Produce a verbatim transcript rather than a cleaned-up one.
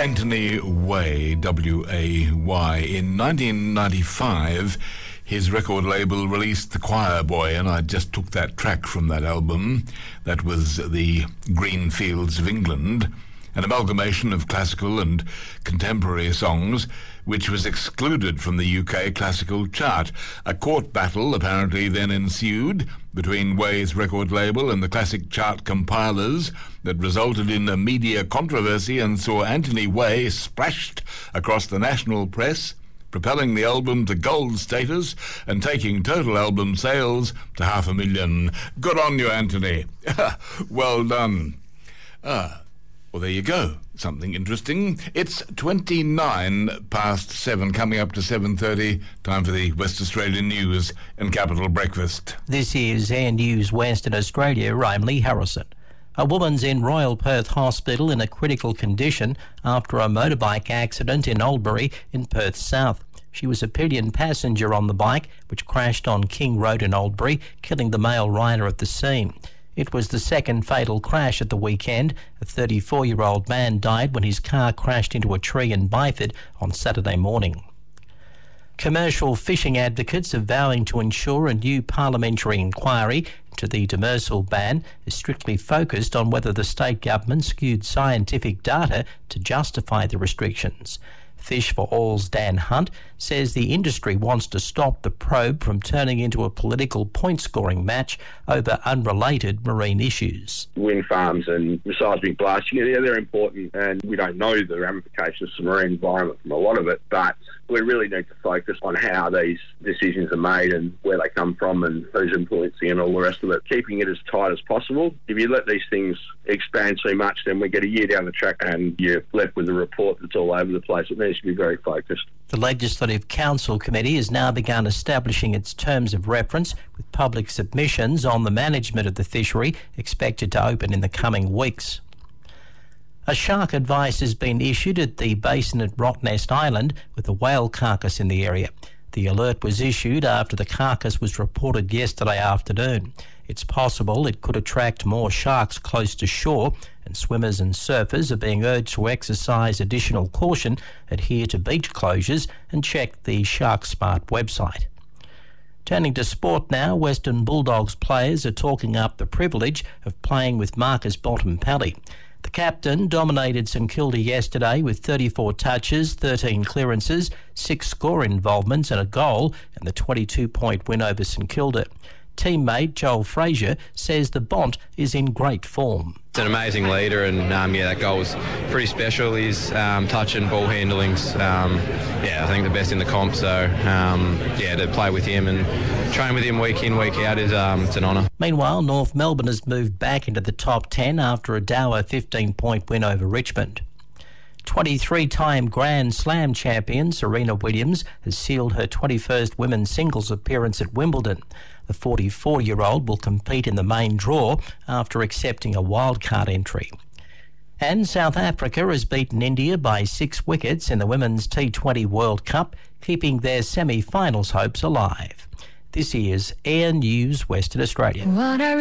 Anthony Way, W A Y. In nineteen ninety-five, his record label released The Choir Boy, and I just took that track from that album. That was The Green Fields of England, an amalgamation of classical and contemporary songs, which was excluded from the U K classical chart. A court battle apparently then ensued between Way's record label and the classic chart compilers that resulted in a media controversy and saw Anthony Way splashed across the national press, propelling the album to gold status and taking total album sales to half a million. Good on you, Anthony. Well done. Ah, well, there you go. Something interesting. It's twenty-nine past seven, coming up to seven thirty. Time for the West Australian News and Capital Breakfast. This is Air News Western Australia. I'm Lee Harrison. A woman's in Royal Perth Hospital in a critical condition after a motorbike accident in Albury in Perth South. She was a pillion passenger on the bike, which crashed on King Road in Albury, killing the male rider at the scene. It was the second fatal crash at the weekend. A thirty-four-year-old man died when his car crashed into a tree in Byford on Saturday morning. Commercial fishing advocates are vowing to ensure a new parliamentary inquiry into the demersal ban is strictly focused on whether the state government skewed scientific data to justify the restrictions. Fish for All's Dan Hunt says the industry wants to stop the probe from turning into a political point-scoring match over unrelated marine issues. Wind farms and seismic blasting, yeah, they're important, and we don't know the ramifications to the marine environment from a lot of it, but we really need to focus on how these decisions are made and where they come from and who's influencing and all the rest of it, keeping it as tight as possible. If you let these things expand too much, then we get a year down the track and you're left with a report that's all over the place. It needs to be very focused. The Legislative Council Committee has now begun establishing its terms of reference, with public submissions on the management of the fishery expected to open in the coming weeks. A shark advice has been issued at the basin at Rottnest Island with a whale carcass in the area. The alert was issued after the carcass was reported yesterday afternoon. It's possible it could attract more sharks close to shore, and swimmers and surfers are being urged to exercise additional caution, adhere to beach closures and check the Shark Smart website. Turning to sport now, Western Bulldogs players are talking up the privilege of playing with Marcus Bontempelli. The captain dominated St Kilda yesterday with thirty-four touches, thirteen clearances, six score involvements and a goal, and the twenty-two point win over St Kilda. Teammate Joel Frazier says the Bont is in great form. He's an amazing leader, and um, yeah, that goal was pretty special. His um, touch and ball handling's, um, yeah, I think the best in the comp. So um, yeah, to play with him and train with him week in, week out is um, it's an honour. Meanwhile, North Melbourne has moved back into the top ten after a dour fifteen point win over Richmond. twenty-three-time Grand Slam champion Serena Williams has sealed her twenty-first women's singles appearance at Wimbledon. The forty-four-year-old will compete in the main draw after accepting a wildcard entry. And South Africa has beaten India by six wickets in the Women's T twenty World Cup, keeping their semi-finals hopes alive. This is Air News Western Australia.